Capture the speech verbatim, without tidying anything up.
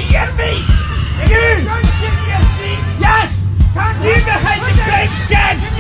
hear me? You! Yes! You behind the gravestone!